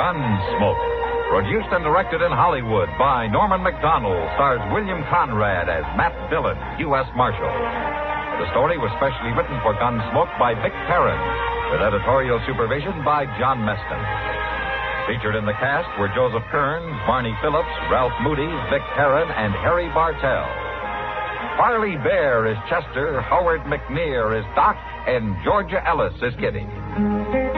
Gunsmoke. Produced and directed in Hollywood by Norman Macdonald, stars William Conrad as Matt Dillon, U.S. Marshal. The story was specially written for Gunsmoke by Vic Perrin, with editorial supervision by John Meston. Featured in the cast were Joseph Kearns, Barney Phillips, Ralph Moody, Vic Perrin, and Harry Bartell. Farley Bear is Chester, Howard McNear is Doc, and Georgia Ellis is Kitty.